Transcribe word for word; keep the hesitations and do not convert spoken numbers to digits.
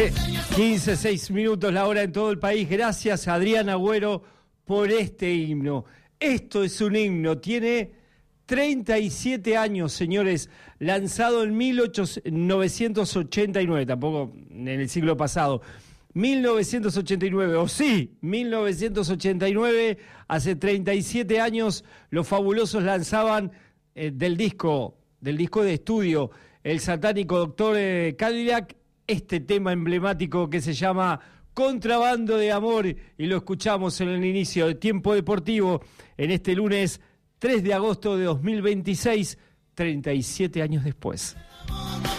quince, seis minutos la hora en todo el país. Gracias, Adrián Agüero, por este himno. Esto es un himno, tiene treinta y siete años, señores, lanzado en mil novecientos ochenta y nueve, tampoco en el siglo pasado, mil novecientos ochenta y nueve, o sí, mil novecientos ochenta y nueve, hace treinta y siete años, los Fabulosos lanzaban eh, del disco, del disco de estudio, el satánico Doctor eh, Cadillac, este tema emblemático que se llama Contrabando de Amor, y lo escuchamos en el inicio de Tiempo Deportivo en este lunes tres de agosto de dos mil veintiséis, treinta y siete años después.